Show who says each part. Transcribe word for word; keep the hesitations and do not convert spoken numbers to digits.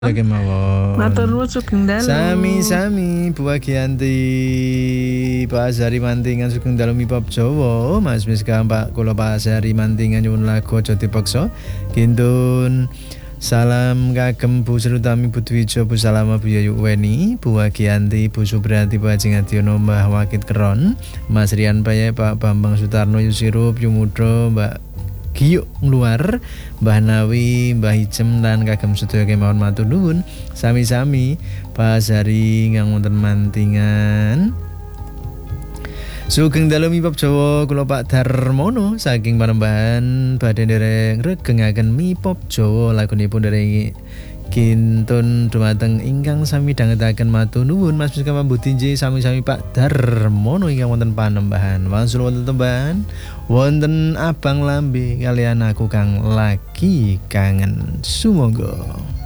Speaker 1: Oke mawon.
Speaker 2: Matur nuwun sugeng dalu.
Speaker 1: Sami-sami Bu Agianti Pak Azhari Mantingan sugeng dalu mipop Jawa. Mas Miska Pak kula Pak Azhari Mantingan nyuwun lagu aja dipaksa. Kintun salam kagem Bu Srutami Bu Dwijo Bu Salama Bu Yayu Weni Bu Agianti Bu Subrati Bu Ajeng Adiono Mbah Wakit Keron Mas Rian Paye Pak Bambang Sutarno Yusirup Yumudro Mbak Giyuk Ngluar Mbah Nawi Mbah Ijem dan kagem sedaya kemawon matur nuwun sami-sami Pak Azhari ingkang wonten Mantingan sugeng dalu mipop Jawa kula Pak Darmono saking Panembahan badhe nderek regengaken mipop Jawa lagunipun dereng kintun dumateng ingkang sami dhangetaken matur nuwun Mas Miska Pambudi nggih sami-sami Pak Darmono ingkang wonten Panembahan wangsul wonten tembahan wonten Abang Lambe kalian aku kang lagi kangen sumangga.